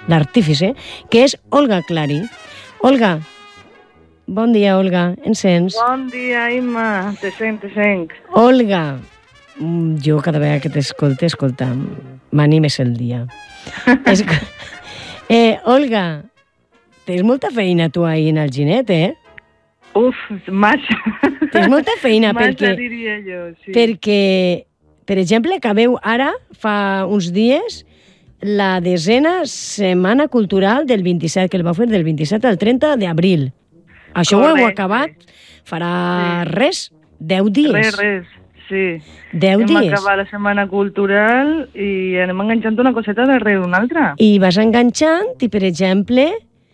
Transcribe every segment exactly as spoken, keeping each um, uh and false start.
l'artífice, que és Olga Clary. Olga, bon dia, Olga, ens sents? Bon dia, Imma, te sent, te sent. Olga, jo cada vegada que t'escolte, escolta, m'animes el dia. Esco... eh, Olga, tens molta feina tu ahir en el Ginet, eh? Uf, massa. Tens molta feina massa, perquè... diria jo, sí. Perquè, per exemple, acabeu ara, fa uns dies, la desena Setmana Cultural del vint-i-set, que el va fer del vint-i-set al trenta d'abril. Això ho heu acabat? Farà sí. res? Deu dies? Res, res, sí. Deu hem dies? Hem acabat la Setmana Cultural i anem enganxant una coseta darrere d'una altra. I vas enganxant i, per exemple,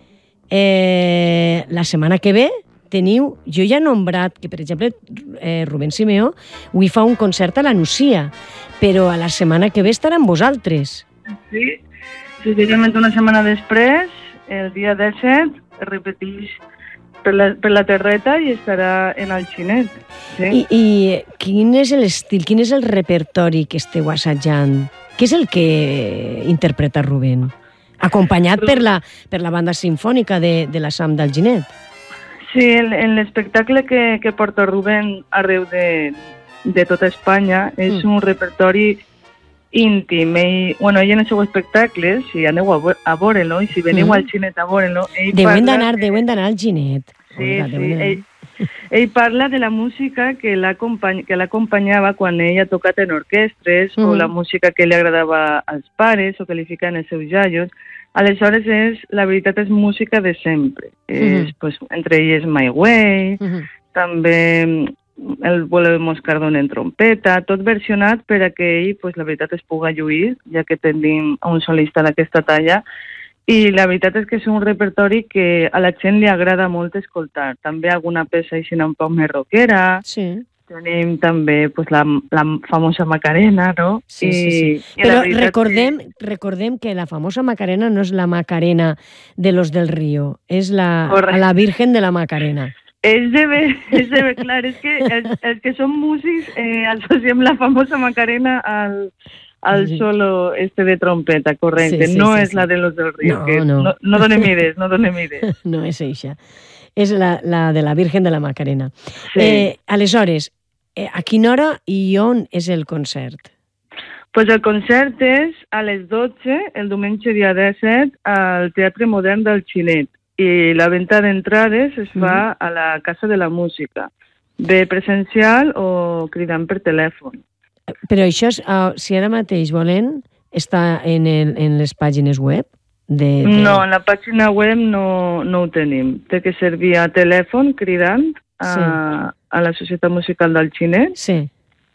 eh, la setmana que ve teniu, jo ja he nombrat que, per exemple, eh, Rubén Simeó avui fa un concert a la Nucia, però a la setmana que ve estarà amb vosaltres. Sí, precisament una setmana després, el dia disset, es repeteix per la, per la terreta i estarà en el Ginet. Sí. I, I quin és l'estil, quin és el repertori que esteu assajant? Què és el que interpreta Rubén? Acompanyat per la, per la banda sinfònica de, de la SAM del Ginet. Sí, en, en l'espectacle que, que porta Rubén arreu de, de tota Espanya és mm. un repertori íntim. I, bueno, ell en el seu espectacle, si aneu a, a veure-lo, i si veniu mm. al Ginet a veure-lo... Deuen d'anar de... d'anar al Ginet. Sí, Olga, sí. Ell, ell parla de la música que l'acompanyava quan ell ha tocat en orquestres, mm. o la música que li agradava als pares, o que li ficaven els seus iaios. Aleshores, és, la veritat és música de sempre. Mm-hmm. És, pues, entre ells My Way, mm-hmm. també el vuelo de Moscardón en trompeta, tot versionat per a que ell, pues, la veritat, es puga lluir, ja que tenim un solista d'aquesta talla. I la veritat és que és un repertori que a la gent li agrada molt escoltar. També alguna peça així un poc més rockera. Sí. Tenim també pues, la, la famosa Macarena, no? Sí, I, sí, sí. Però recordem, que... recordem que la famosa Macarena no és la Macarena de los del Río, és la, la Virgen de la Macarena. És de bé, és de bé, clar, és que els, els que som músics eh, associem la famosa Macarena al, al sí. solo este de trompeta, correcte. Sí, sí, no sí, és sí. la de los del Río, no, que no. no, no donem idees, no donem idees. No és eixa. És la, la de la Virgen de la Macarena. Sí. Eh, aleshores, eh, a quina hora i on és el concert? Pues el concert és a les dotze, el diumenge dia disset, al Teatre Modern del Ginet. I la venda d'entrades es fa mm. a la Casa de la Música, bé presencial o cridant per telèfon. Però això, és, uh, si ara mateix volen, està en, el, en les pàgines web? De, de... No, en la pàgina web no, no ho tenim. Té que ser via telèfon, cridant a, sí. a la Societat Musical del Ginet. Sí.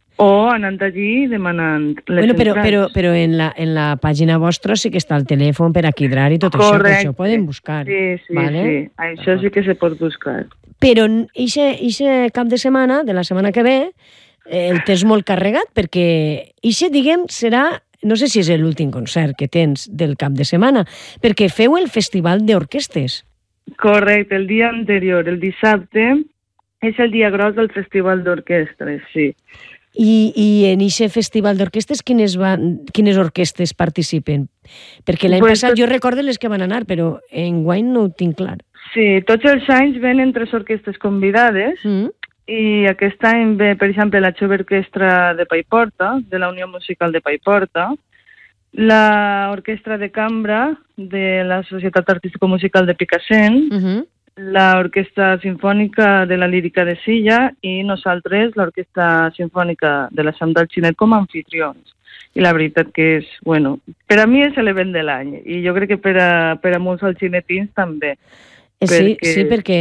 O anant allí demanant les bueno, però, entrades. Però, però en, la, en la pàgina vostra sí que està el telèfon per a quidrar i tot Correcte. això, que això poden buscar. Sí, sí, vale? sí. Això sí que se pot buscar. Però ixe cap de setmana, de la setmana que ve, eh, el tens molt carregat perquè ixe, diguem, serà, no sé si és l'últim concert que tens del cap de setmana, perquè feu el Festival d'Orquestes. Correcte, el dia anterior, el dissabte, és el dia gros del Festival d'Orquestes, sí. I, i en aquest festival d'orquestes, quines, van, quines orquestes participen? Perquè l'any pues passat tot... jo recordo les que van anar, però enguany no ho tinc clar. Sí, tots els anys venen tres orquestes convidades, mm. i aquest any ve, per exemple, la Jove Orquestra de Paiporta, de la Unió Musical de Paiporta, la Orquestra de Cambra de la Societat Artístico-Musical de Picassent, mm-hmm. l'Orquestra Sinfònica de la Lírica de Silla i nosaltres, l'Orquestra Sinfònica de la SAM del Ginet, com a anfitrions. I la veritat que és, bueno, per a mi és l'event de l'any i jo crec que per a, per a molts alginetins també. Sí, perquè... sí, perquè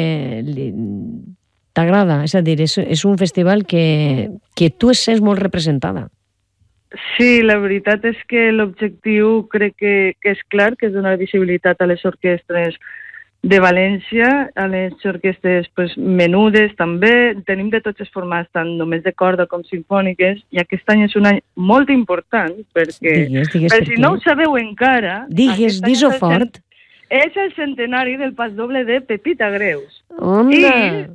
t'agrada, és a dir, és, és un festival que, que tu es sents molt representada. Sí, la veritat és que l'objectiu crec que, que és clar, que és donar visibilitat a les orquestres de València, a les orquestes pues, menudes també. Tenim de tots els formats, tant només de corda com sinfòniques, i aquest any és un any molt important, perquè, digues, digues per si no ho sabeu encara... Digues, dis-ho fort. És el centenari del pas doble de Pepita Greus. Onda! I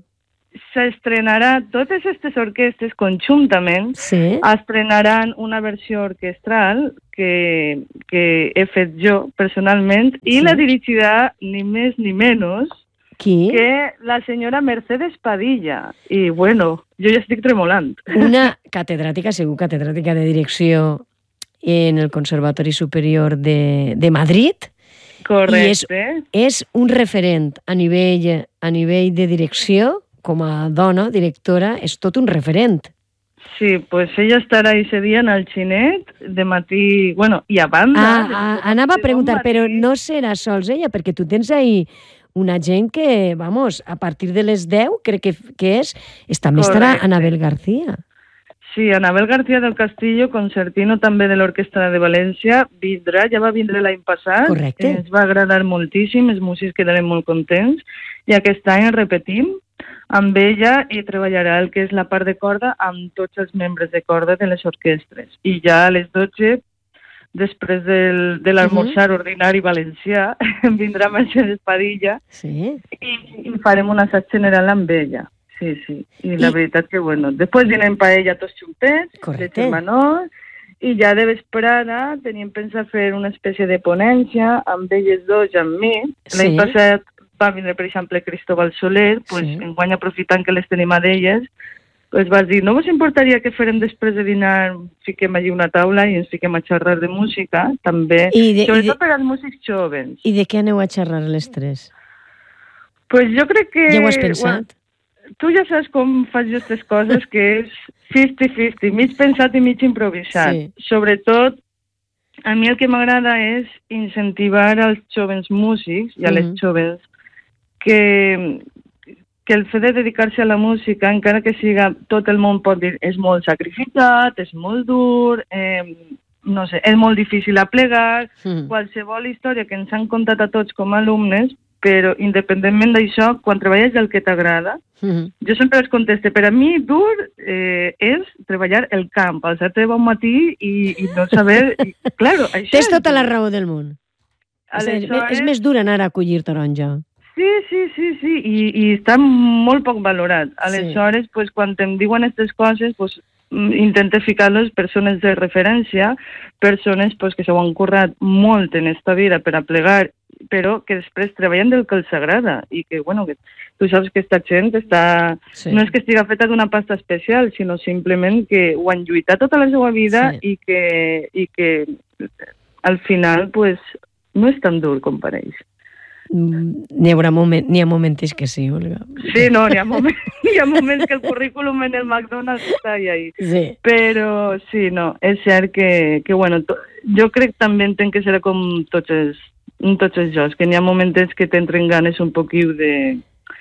s'estrenarà, totes aquestes orquestres conjuntament sí. estrenaran una versió orquestral que, que he fet jo personalment i Sí. la dirigirà ni més ni menys Qui? que la senyora Mercedes Padilla. I, bueno, jo ja estic tremolant. Una catedràtica, segur catedràtica de direcció en el Conservatori Superior de, de Madrid. Correcte. I és, és un referent a nivell, a nivell de direcció, com a dona, directora, és tot un referent. Sí, pues ella estarà ese dia en el Xinet, de matí, bueno, i a banda... Ah, ah, anava a preguntar, però no serà sols ella, perquè tu tens ahí una gent que, vamos, a partir de les deu, crec que, que és, és també estarà Anabel García. Sí, Anabel García del Castillo, concertino també de l'Orquestra de València, vindrà, ja va vindre l'any passat. Correcte. Ens va agradar moltíssim, els músics quedarem molt contents, i aquest any repetim amb ella i treballarà el que és la part de corda amb tots els membres de corda de les orquestres. I ja a les dotze, després del, de l'esmorzar uh -huh. ordinari valencià, vindrà Mercedes Padilla sí. i, i farem un assaig general amb ella. Sí, sí. I la I... veritat que, bueno, després dinem paella tots xumpets, de germanor, i ja de vesprada teníem pensat fer una espècie de ponència amb elles dos i amb mi. Sí. L'any passat va vindre, per exemple, Cristóbal Soler, pues, sí. enguany aprofitant que les tenim a d'elles, pues vas dir, no vos importaria que farem després de dinar, fiquem allí una taula i ens fiquem a xerrar de música, també, de, sobretot de... per als músics jovens. I de què aneu a xerrar les tres? Pues jo crec que... Ja ho has pensat? Bueno, tu ja saps com fas jo aquestes coses, que és cinquanta cinquanta, mig pensat i mig improvisat. Sí. Sobretot, a mi el que m'agrada és incentivar als jovens músics i a les mm. jovens que, que el fet de dedicar-se a la música, encara que siga, tot el món pot dir, és molt sacrificat, és molt dur, eh, no sé, és molt difícil a plegar, mm. qualsevol història que ens han contat a tots com a alumnes, però independentment d'això, quan treballes el que t'agrada, mm-hmm. jo sempre els conteste, per a mi dur eh, és treballar el camp, alçar-te de bon matí i, i no saber... I, claro, això Tens tota és... la raó del món. Aleshores... És més dur anar a collir taronja. Sí, sí, sí, sí, i, i està molt poc valorat. Aleshores, sí. pues, quan em diuen aquestes coses, pues, intente ficar-los persones de referència, persones pues, que s'ho han currat molt en esta vida per a plegar, però que després treballen del que els agrada i que, bueno, que tu saps que aquesta gent està... Sí. No és que estiga feta d'una pasta especial, sinó simplement que ho han lluitat tota la seva vida sí. i, que, i que al final pues, no és tan dur com pareix. N'hi haurà moment, n'hi ha moments que sí, Olga. Sí, no, n'hi ha moments, n'hi ha moments que el currículum en el McDonald's està ahí. Sí. Però sí, no, és cert que, que bueno, to, jo crec també entenc que serà com tots els, tots els jocs, que n'hi ha moments que t'entren ganes un poquiu de...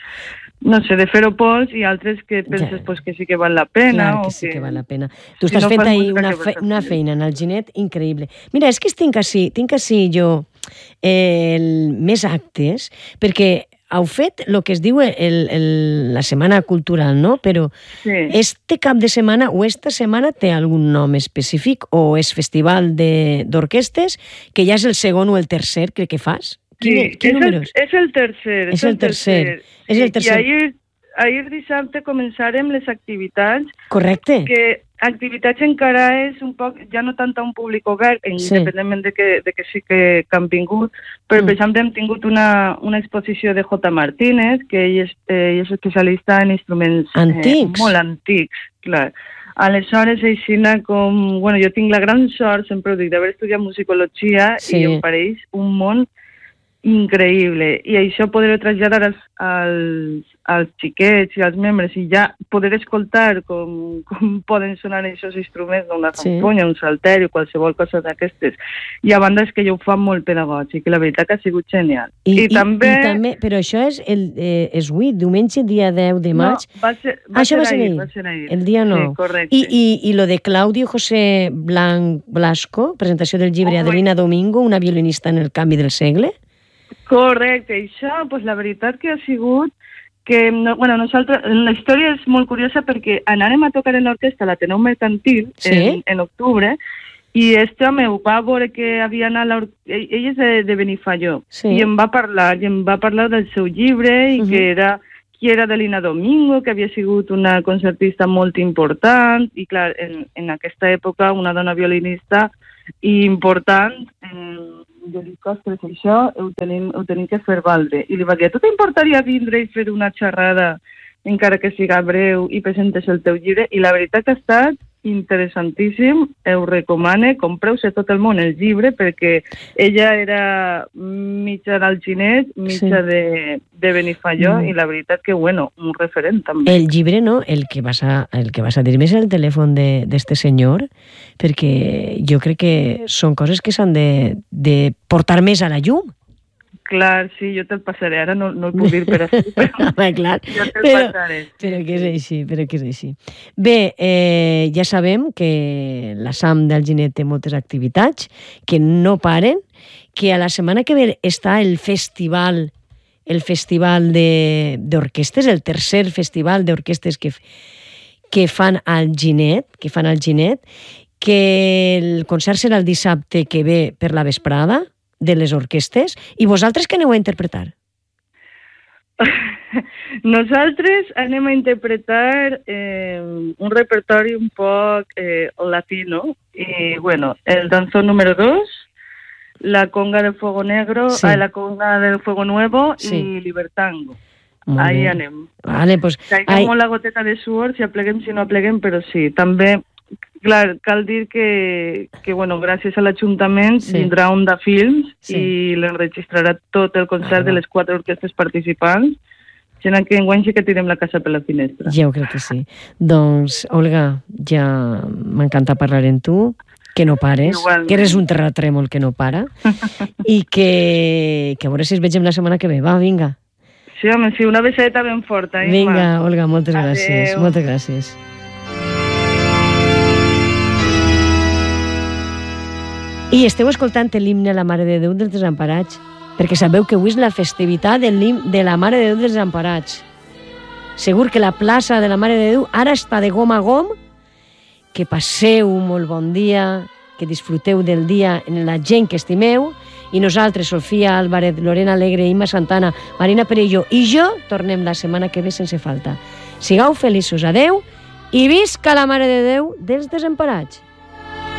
no sé, de fer-ho pols i altres que penses ja. pues, que sí que val la pena. Clar que o sí que... que val la pena. Tu si estàs no fent ahir una, fe una feina en el Ginet increïble. Mira, és que tinc així, tinc així jo eh, el, més actes, perquè heu fet el que es diu el, el, la Setmana Cultural, no? Però sí. este cap de setmana o esta setmana té algun nom específic o és festival d'orquestes, que ja és el segon o el tercer, crec que fas? Quin, sí, quin és, el, és el tercer. És el tercer. tercer. És el tercer. I ahir, ahir dissabte començarem les activitats. Correcte. Que activitats encara és un poc, ja no tant a un públic obert, sí. independentment de que, de que sí que, que han vingut, però mm. per exemple hem tingut una, una exposició de J. Martínez, que ell és, eh, ell és especialista en instruments antics. Eh, molt antics, clar. Aleshores, aixina com... Bueno, jo tinc la gran sort, sempre ho dic, d'haver estudiat musicologia sí. i em pareix un món increïble. I això poder-ho traslladar als, als, als xiquets i als membres i ja poder escoltar com, com poden sonar aquests instruments, una zamponya, sí. un salteri, qualsevol cosa d'aquestes. I a banda és que jo ho fa molt pedagògic i la veritat que ha sigut genial. I, I, també... I també... Però això és, el, eh, és avui, diumenge, dia deu de maig. No, va ser, va, ah, ser, va, ser ahir, ahir. va ser ahir. El dia nou. Sí, correcte. I, i, I lo de Claudio José Blanc Blasco, presentació del llibre oh, Adelina Domingo, una violinista en el canvi del segle. Correcte, això, pues, la veritat que ha sigut que, no, bueno, nosaltres, la història és molt curiosa perquè anàrem a tocar en l'orquestra a l'Ateneu Mercantil sí? en, en octubre i este home ho va veure que havia anat a l'orquestra, ell, ell és de, de Benifaió sí. i em va parlar, i em va parlar del seu llibre i uh -huh. que era qui era Delina Domingo, que havia sigut una concertista molt important, i clar, en, en aquesta època una dona violinista important, eh, jo dic, ostres, això ho tenim, ho tenim que fer valdre. I li va dir, tu t'importaria vindre i fer una xerrada, encara que siga breu, i presentes el teu llibre? I la veritat que ha estat interessantíssim, ho recomane, compreu-se tot el món el llibre, perquè ella era mitja d'Alginet, mitja sí. de, de Benifaió, mm. i la veritat que, bueno, un referent també. El llibre, no? El que vas a, el que vas a dir-me és el telèfon d'este senyor, perquè jo crec que són coses que s'han de, de portar més a la llum. Clar, sí, jo te'l passaré. Ara no, no el puc dir per així, però Home, clar. jo te'l però, passaré. Però que és així, però que és així. Bé, eh, ja sabem que la SAM d'Alginet té moltes activitats, que no paren, que a la setmana que ve està el festival, el festival d'orquestes, el tercer festival d'orquestes que, que fan al Ginet, que fan al Ginet, que el concert serà el dissabte que ve per la vesprada, de les orquestes, i vosaltres què aneu a interpretar? Nosaltres anem a interpretar eh, un repertori un poc eh, latino, i bueno, el danzón número dos, la conga del fuego negro, sí. eh, la conga del fuego nuevo sí. i Libertango. Molt Ahí bé. Anem. Vale, pues, Caiguem molt la goteta de suor, si apleguem, si no apleguem, però sí, també. Clar, cal dir que, que bueno, gràcies a l'Ajuntament sí. vindrà Onda Films sí. i l'enregistrarà tot el concert ah, de les quatre orquestes participants, sent que enguany sí que tirem la casa per la finestra. Ja ho crec que sí. Doncs, Olga, ja m'encanta parlar amb tu, que no pares, Igualment. Que eres un terratrèmol que no para, i que, que a veure si es vegem la setmana que ve. Va, vinga. Sí, home, sí, una beseta ben forta. Imma. Vinga, Olga, moltes Adeu. gràcies. Moltes gràcies. I esteu escoltant l'himne a la Mare de Déu dels Desemparats, perquè sabeu que avui és la festivitat de la Mare de Déu dels Desemparats. Segur que la plaça de la Mare de Déu ara està de gom a gom. Que passeu un molt bon dia, que disfruteu del dia en la gent que estimeu, i nosaltres, Sofia Álvarez, Lorena Alegre, Imma Santana, Marina Perello i jo, tornem la setmana que ve sense falta. Sigueu feliços, adeu, i visca la Mare de Déu dels Desemparats.